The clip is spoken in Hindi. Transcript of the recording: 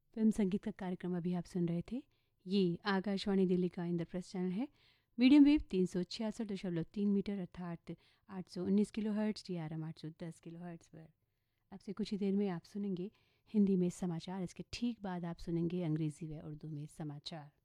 फिल्म संगीत का कार्यक्रम अभी आप सुन रहे थे। ये आकाशवाणी दिल्ली का इंद्रप्रस्थ चैनल है। मीडियम वेव 366.3 मीटर अर्थात 819 kilo hertz DRM 810 kilo hertz पर। अब से कुछ ही देर में आप सुनेंगे हिंदी में समाचार। इसके ठीक बाद आप सुनेंगे अंग्रेज़ी व उर्दू में समाचार।